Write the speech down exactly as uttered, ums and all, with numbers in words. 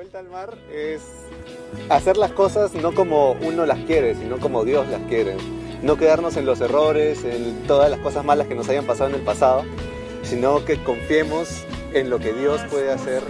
vuelta al mar es hacer las cosas no como uno las quiere, sino como Dios las quiere. No quedarnos en los errores, en todas las cosas malas que nos hayan pasado en el pasado, sino que confiemos en lo que Dios puede hacer